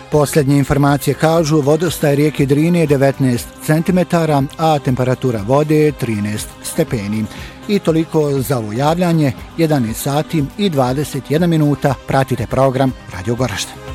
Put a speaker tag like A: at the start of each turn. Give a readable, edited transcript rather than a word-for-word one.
A: Posljednje informacije kažu vodostaj rijeke Drine 19 cm, a temperatura vode 13 stepeni. I toliko za ovo javljanje, 11 sati i 21 minuta. Pratite program Radio Goražde.